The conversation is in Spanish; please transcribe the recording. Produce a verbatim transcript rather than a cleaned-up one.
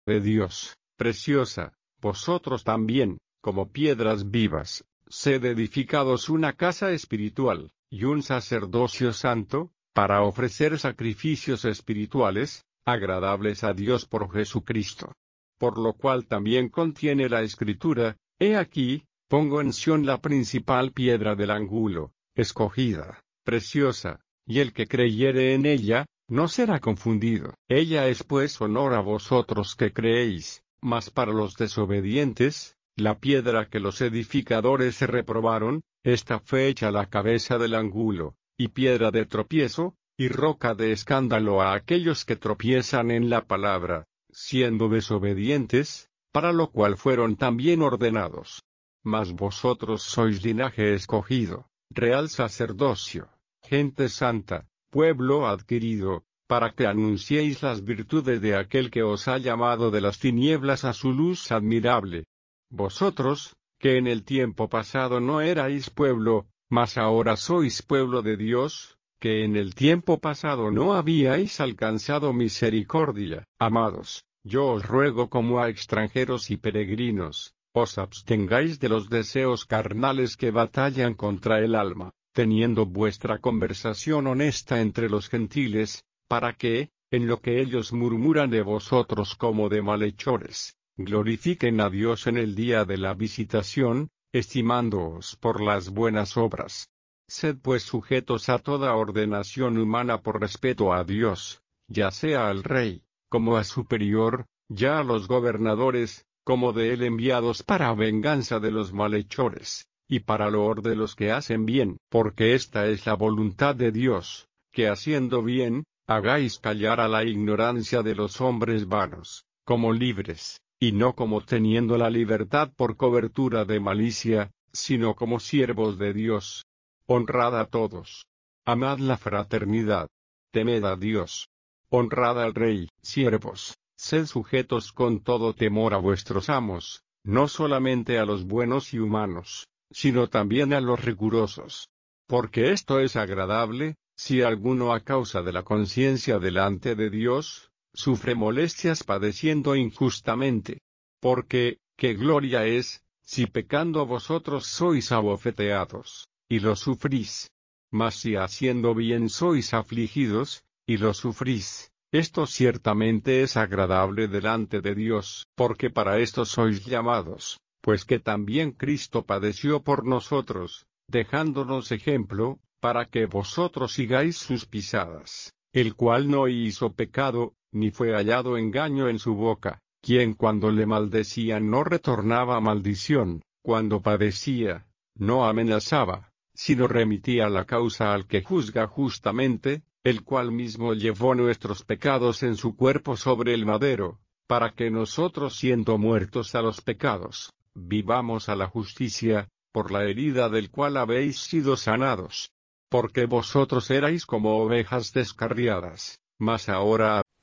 de Dios, preciosa, vosotros también, como piedras vivas, sed edificados una casa espiritual, y un sacerdocio santo, para ofrecer sacrificios espirituales, agradables a Dios por Jesucristo. Por lo cual también contiene la Escritura, he aquí, pongo en Sión la principal piedra del ángulo, escogida, preciosa, y el que creyere en ella, no será confundido. Ella es pues honor a vosotros que creéis, mas para los desobedientes, la piedra que los edificadores se reprobaron, esta fue hecha la cabeza del ángulo, y piedra de tropiezo, y roca de escándalo a aquellos que tropiezan en la palabra, siendo desobedientes, para lo cual fueron también ordenados. Mas vosotros sois linaje escogido, real sacerdocio, gente santa, pueblo adquirido, para que anunciéis las virtudes de aquel que os ha llamado de las tinieblas a su luz admirable. Vosotros, que en el tiempo pasado no erais pueblo, mas ahora sois pueblo de Dios, que en el tiempo pasado no habíais alcanzado misericordia. Amados, yo os ruego como a extranjeros y peregrinos, os abstengáis de los deseos carnales que batallan contra el alma, teniendo vuestra conversación honesta entre los gentiles, para que, en lo que ellos murmuran de vosotros como de malhechores, glorifiquen a Dios en el día de la visitación, estimándoos por las buenas obras. Sed pues sujetos a toda ordenación humana por respeto a Dios, ya sea al rey, como a superior, ya a los gobernadores, como de él enviados para venganza de los malhechores, y para loor de los que hacen bien, porque esta es la voluntad de Dios, que haciendo bien, hagáis callar a la ignorancia de los hombres vanos, como libres, y no como teniendo la libertad por cobertura de malicia, sino como siervos de Dios. Honrad a todos. Amad la fraternidad. Temed a Dios. Honrad al Rey. Siervos, sed sujetos con todo temor a vuestros amos, no solamente a los buenos y humanos, sino también a los rigurosos. Porque esto es agradable, si alguno a causa de la conciencia delante de Dios, sufre molestias padeciendo injustamente. Porque, ¿qué gloria es, si pecando vosotros sois abofeteados, y lo sufrís? Mas si haciendo bien sois afligidos, y lo sufrís, esto ciertamente es agradable delante de Dios, porque para esto sois llamados, pues que también Cristo padeció por nosotros, dejándonos ejemplo, para que vosotros sigáis sus pisadas, el cual no hizo pecado, ni fue hallado engaño en su boca, quien cuando le maldecían no retornaba maldición, cuando padecía, no amenazaba, sino remitía la causa al que juzga justamente, el cual mismo llevó nuestros pecados en su cuerpo sobre el madero, para que nosotros siendo muertos a los pecados, vivamos a la justicia, por la herida del cual habéis sido sanados. Porque vosotros erais como ovejas descarriadas, mas ahora